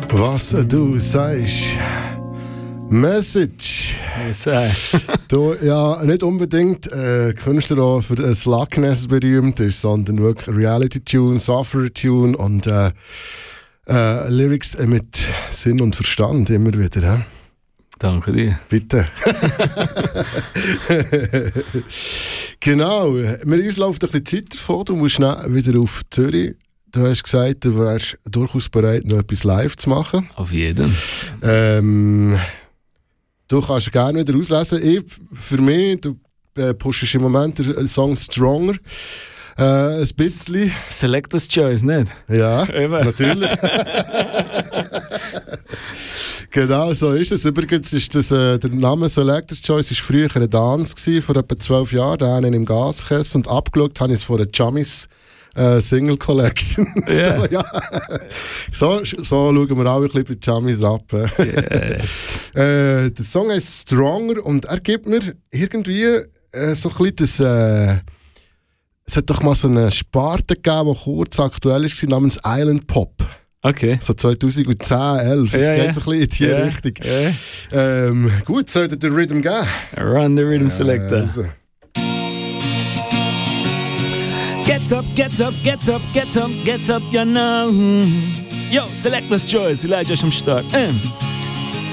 Was du sagst. Message. Du, ja, nicht unbedingt Künstler, der für Slackness berühmt ist, sondern wirklich Reality-Tune, Software-Tune und Lyrics mit Sinn und Verstand immer wieder. He? Danke dir. Bitte. Genau. Uns läuft ein bisschen Zeit davon. Du musst wieder auf Zürich. Du hast gesagt, du wärst durchaus bereit, noch etwas live zu machen. Auf jeden. Du kannst gerne wieder auslesen. Für mich, du pushst im Moment den Song Stronger. Ein bisschen. Selector's Choice, nicht? Ja, Eben. natürlich. Genau, so ist es. Übrigens ist das, der Name Selector's Choice war früher ein Dance gewesen, vor etwa 12 Jahren. Da habe ich im Gaskessel und abgeschaut habe ich es von der Jammies Single Collection. Yeah. Ja. So schauen wir auch ein bisschen bei Jammies ab. Yes. Der Song heißt Stronger und er gibt mir irgendwie so ein bisschen das... es hat doch mal so eine Sparte gegeben, die kurz aktuell war, namens Island Pop. Okay. So 2010, 11. Es geht so ein bisschen in die Richtung. Yeah. Gut, sollte der Rhythm geben? Run the Rhythm Selector. Also. Gets up, gets up, gets up, gets up, gets up, you know. Yo, Selector's Choice, Elijah am Start.